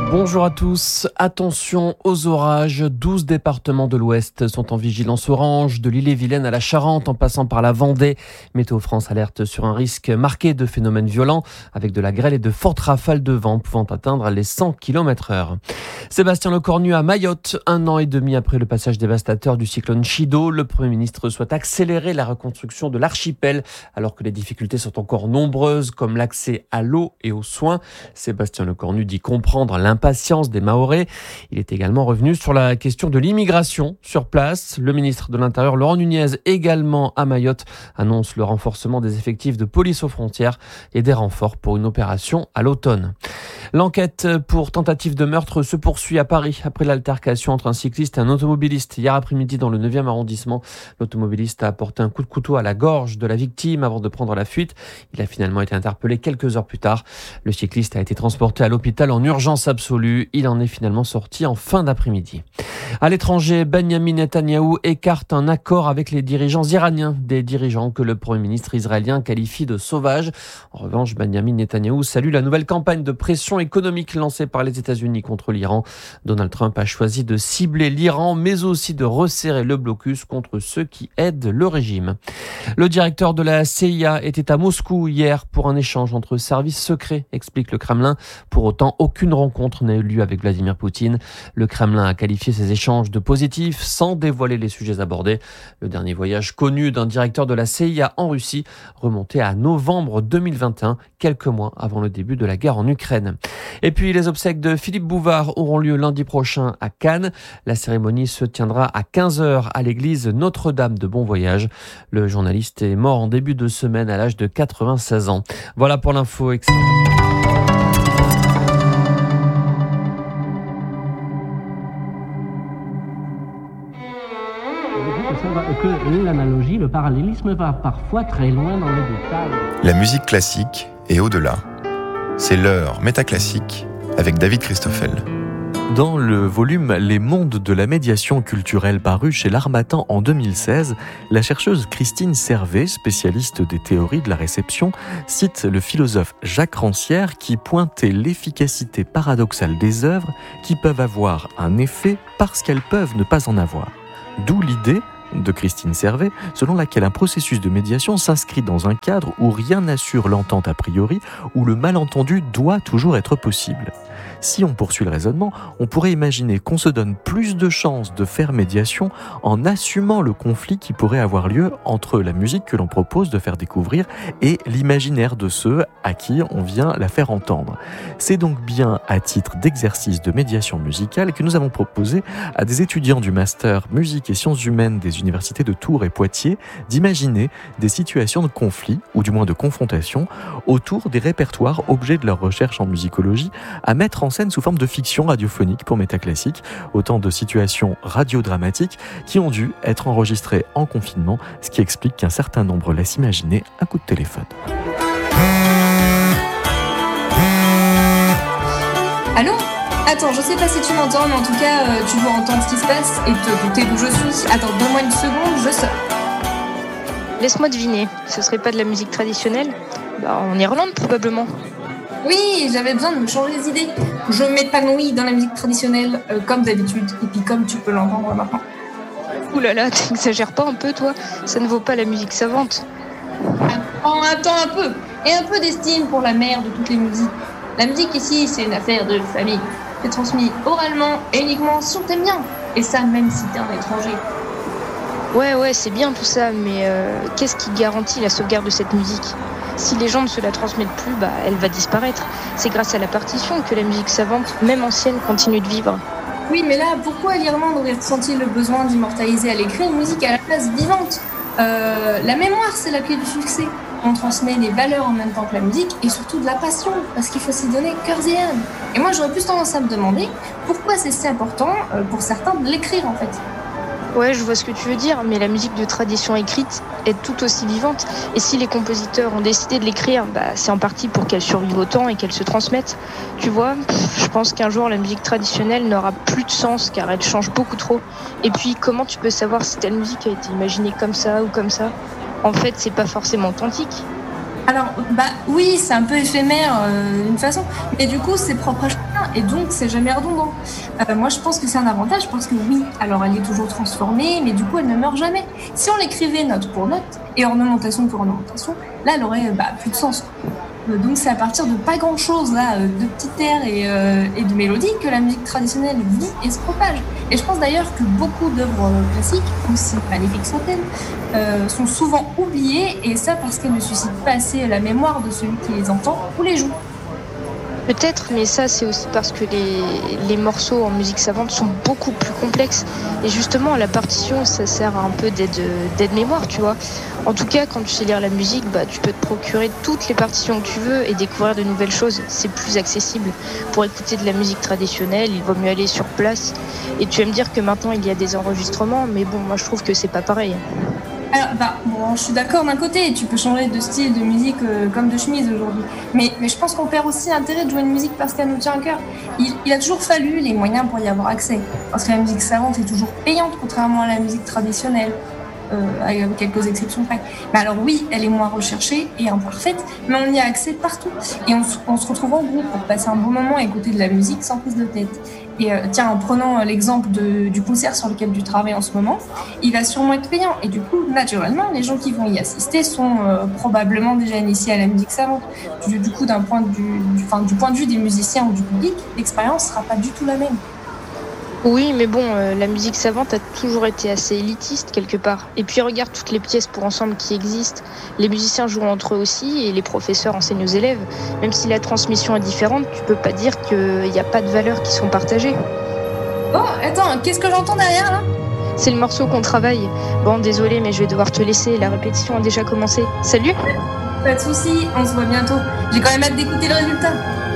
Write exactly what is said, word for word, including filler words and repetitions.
Bonjour à tous. Attention aux orages. douze départements de l'Ouest sont en vigilance orange, de l'Ille-et-Vilaine à la Charente en passant par la Vendée. Météo France alerte sur un risque marqué de phénomènes violents avec de la grêle et de fortes rafales de vent pouvant atteindre les cent kilomètres heure. Sébastien Lecornu à Mayotte. Un an et demi après le passage dévastateur du cyclone Chido, le Premier ministre souhaite accélérer la reconstruction de l'archipel alors que les difficultés sont encore nombreuses comme l'accès à l'eau et aux soins. Sébastien Lecornu dit comprendre l'impact Impatience des Mahorais. Il est également revenu sur la question de l'immigration sur place. Le ministre de l'Intérieur, Laurent Nunez, également à Mayotte, annonce le renforcement des effectifs de police aux frontières et des renforts pour une opération à l'automne. L'enquête pour tentative de meurtre se poursuit à Paris après l'altercation entre un cycliste et un automobiliste hier après-midi dans le neuvième arrondissement. L'automobiliste a porté un coup de couteau à la gorge de la victime avant de prendre la fuite. Il a finalement été interpellé quelques heures plus tard. Le cycliste a été transporté à l'hôpital en urgence absolue. Il en est finalement sorti en fin d'après-midi. À l'étranger, Benyamin Netanyahou écarte un accord avec les dirigeants iraniens, des dirigeants que le Premier ministre israélien qualifie de sauvages. En revanche, Benyamin Netanyahou salue la nouvelle campagne de pression économique lancée par les États-Unis contre l'Iran. Donald Trump a choisi de cibler l'Iran, mais aussi de resserrer le blocus contre ceux qui aident le régime. Le directeur de la C I A était à Moscou hier pour un échange entre services secrets, explique le Kremlin. Pour autant, aucune rencontre n'a eu lieu avec Vladimir Poutine. Le Kremlin a qualifié ces échanges de positifs sans dévoiler les sujets abordés. Le dernier voyage connu d'un directeur de la C I A en Russie remontait à novembre deux mille vingt et un, quelques mois avant le début de la guerre en Ukraine. Et puis les obsèques de Philippe Bouvard auront lieu lundi prochain à Cannes. La cérémonie se tiendra à quinze heures à l'église Notre-Dame de Bon-Voyage. Le journaliste est mort en début de semaine à l'âge de quatre-vingt-seize ans. Voilà pour l'info. Que l'analogie, le parallélisme va parfois très loin dans les détails. La musique classique et au-delà. C'est l'heure métaclassique avec David Christoffel. Dans le volume Les mondes de la médiation culturelle paru chez l'Harmattan en deux mille seize, la chercheuse Christine Servet, spécialiste des théories de la réception, cite le philosophe Jacques Rancière qui pointait l'efficacité paradoxale des œuvres qui peuvent avoir un effet parce qu'elles peuvent ne pas en avoir. D'où l'idée de Christine Servet, selon laquelle un processus de médiation s'inscrit dans un cadre où rien n'assure l'entente a priori, où le malentendu doit toujours être possible. Si on poursuit le raisonnement, on pourrait imaginer qu'on se donne plus de chances de faire médiation en assumant le conflit qui pourrait avoir lieu entre la musique que l'on propose de faire découvrir et l'imaginaire de ceux à qui on vient la faire entendre. C'est donc bien à titre d'exercice de médiation musicale que nous avons proposé à des étudiants du master musique et sciences humaines des universités de Tours et Poitiers d'imaginer des situations de conflit, ou du moins de confrontation, autour des répertoires objets de leur recherche en musicologie à mettre en scène sous forme de fiction radiophonique pour Métaclassique, autant de situations radiodramatiques qui ont dû être enregistrées en confinement, ce qui explique qu'un certain nombre laisse imaginer un coup de téléphone. Allô ? Attends, je sais pas si tu m'entends, mais en tout cas, euh, tu dois entendre ce qui se passe et te douter d'où je suis. Attends, donne-moi une seconde, je sors. Laisse-moi deviner, ce serait pas de la musique traditionnelle ? Bah, en Irlande, probablement. Oui, j'avais besoin de me changer les idées. Je m'épanouis dans la musique traditionnelle, euh, comme d'habitude, et puis comme tu peux l'entendre maintenant. Ouh là là, t'exagères pas un peu, toi ? Ça ne vaut pas la musique savante. Attends, attends un peu, et un peu d'estime pour la mère de toutes les musiques. La musique ici, c'est une affaire de famille. C'est transmis oralement et uniquement si on t'aime bien. Et ça, même si t'es un étranger. Ouais, ouais, c'est bien tout ça, mais euh, qu'est-ce qui garantit la sauvegarde de cette musique ? Si les gens ne se la transmettent plus, bah, elle va disparaître. C'est grâce à la partition que la musique savante, même ancienne, continue de vivre. Oui, mais là, pourquoi l'Irlande aurait ressenti le besoin d'immortaliser à l'écrit une musique à la place vivante ? euh, La mémoire, c'est la clé du succès. On transmet des valeurs en même temps que la musique et surtout de la passion, parce qu'il faut s'y donner cœur et âme. Et moi, j'aurais plus tendance à me demander pourquoi c'est si important euh, pour certains de l'écrire, en fait. Ouais, je vois ce que tu veux dire, mais la musique de tradition écrite est tout aussi vivante. Et si les compositeurs ont décidé de l'écrire, bah, c'est en partie pour qu'elle survive au temps et qu'elle se transmette. Tu vois, pff, je pense qu'un jour, la musique traditionnelle n'aura plus de sens car elle change beaucoup trop. Et puis, comment tu peux savoir si telle musique a été imaginée comme ça ou comme ça ? En fait, c'est pas forcément authentique. Alors, bah oui, c'est un peu éphémère euh, d'une façon, mais du coup, c'est propre à chacun et donc c'est jamais redondant. Euh, moi, je pense que c'est un avantage parce que oui, alors elle est toujours transformée, mais du coup, elle ne meurt jamais. Si on l'écrivait note pour note et ornementation pour ornementation, là, elle aurait bah, plus de sens. Euh, Donc c'est à partir de pas grand chose là, euh, de petits airs et, euh, et de mélodies que la musique traditionnelle vit et se propage. Et je pense d'ailleurs que beaucoup d'œuvres euh, classiques, aussi magnifiques sont-elles, euh, sont souvent oubliées et ça parce qu'elles ne suscitent pas assez la mémoire de celui qui les entend ou les joue. Peut-être, mais ça c'est aussi parce que les, les morceaux en musique savante sont beaucoup plus complexes. Et justement, la partition, ça sert un peu d'aide, d'aide-mémoire, tu vois. En tout cas, quand tu sais lire la musique, bah, tu peux te procurer toutes les partitions que tu veux et découvrir de nouvelles choses. C'est plus accessible. Pour écouter de la musique traditionnelle, il vaut mieux aller sur place. Et tu vas me dire que maintenant, il y a des enregistrements, mais bon, moi je trouve que c'est pas pareil. Alors, bah, bon, je suis d'accord d'un côté, tu peux changer de style de musique euh, comme de chemise aujourd'hui. Mais, mais je pense qu'on perd aussi l'intérêt de jouer une musique parce qu'elle nous tient à cœur. Il, il a toujours fallu les moyens pour y avoir accès. Parce que la musique savante est toujours payante, contrairement à la musique traditionnelle. Euh, avec quelques exceptions près. Mais alors oui, elle est moins recherchée et imparfaite, mais on y a accès partout. Et on, on se retrouve en groupe pour passer un bon moment et écouter de la musique sans prise de tête. Et euh, tiens, en prenant l'exemple de, du concert sur lequel tu travailles en ce moment, il va sûrement être payant. Et du coup, naturellement, les gens qui vont y assister sont euh, probablement déjà initiés à la musique savante. Du, du coup, d'un point de vue, du, enfin, du point de vue des musiciens ou du public, l'expérience sera pas du tout la même. Oui, mais bon, euh, la musique savante a toujours été assez élitiste quelque part. Et puis regarde toutes les pièces pour ensemble qui existent. Les musiciens jouent entre eux aussi et les professeurs enseignent aux élèves. Même si la transmission est différente, tu peux pas dire qu'il n'y a pas de valeurs qui sont partagées. Oh, attends, qu'est-ce que j'entends derrière là ? C'est le morceau qu'on travaille. Bon, désolé, mais je vais devoir te laisser. La répétition a déjà commencé. Salut ! Pas de soucis, on se voit bientôt. J'ai quand même hâte d'écouter le résultat.